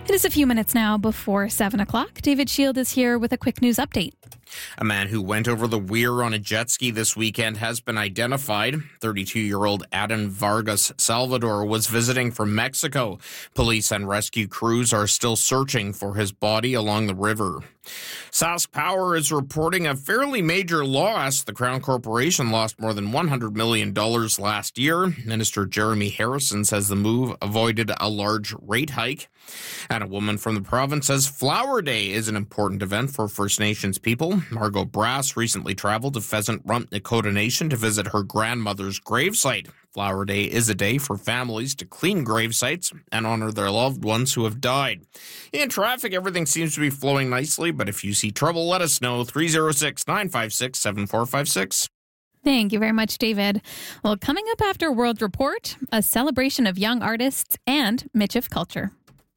It is a few minutes now before 7 o'clock. David Shield is here with a quick news update. A man who went over the Weir on a jet ski this weekend has been identified. 32-year-old Adam Vargas Salvador was visiting from Mexico. Police and rescue crews are still searching for his body along the river. Sask Power is reporting a fairly major loss. The Crown Corporation lost more than $100 million last year. Minister Jeremy Harrison says the move avoided a large rate hike. And a woman from the province says Flower Day is an important event for First Nations people. Margot Brass recently traveled to Pheasant Rump Nakota Nation to visit her grandmother's gravesite. Flower Day is a day for families to clean grave sites and honor their loved ones who have died. In traffic, everything seems to be flowing nicely, but if you see trouble, let us know. 306-956-7456. Thank you very much, David. Well, coming up after World Report, a celebration of young artists and Michif culture.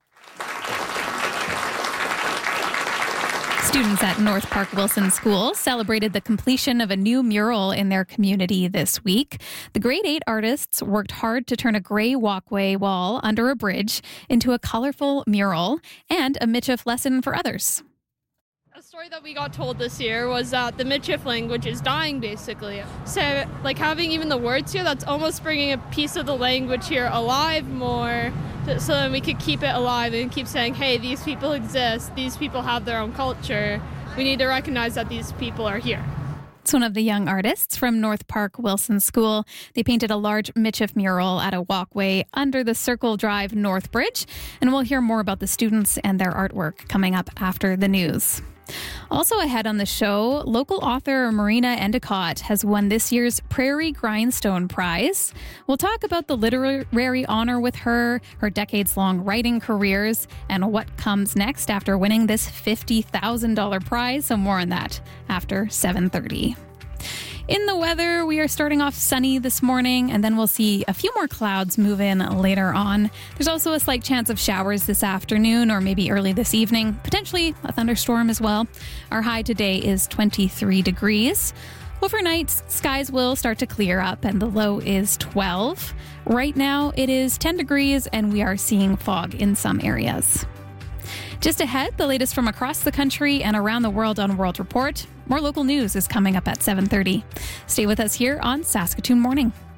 Students at North Park Wilson School celebrated the completion of a new mural in their community this week. The grade 8 artists worked hard to turn a gray walkway wall under a bridge into a colorful mural and a Michif lesson for others. A story that we got told this year was that the Michif language is dying, basically. So, having even the words here, that's almost bringing a piece of the language here alive more, so then we could keep it alive and keep saying, hey, these people exist, these people have their own culture. We need to recognize that these people are here. It's one of the young artists from North Park Wilson School. They painted a large Michif mural at a walkway under the Circle Drive North Bridge, and we'll hear more about the students and their artwork coming up after the news. Also ahead on the show, local author Marina Endicott has won this year's Prairie Grindstone Prize. We'll talk about the literary honor with her decades-long writing careers, and what comes next after winning this $50,000 prize. So more on that after 7:30. In the weather, we are starting off sunny this morning, and then we'll see a few more clouds move in later on. There's also a slight chance of showers this afternoon or maybe early this evening, potentially a thunderstorm as well. Our high today is 23 degrees. Overnight, skies will start to clear up and the low is 12. Right now, it is 10 degrees and we are seeing fog in some areas. Just ahead, the latest from across the country and around the world on World Report. More local news is coming up at 7:30. Stay with us here on Saskatoon Morning.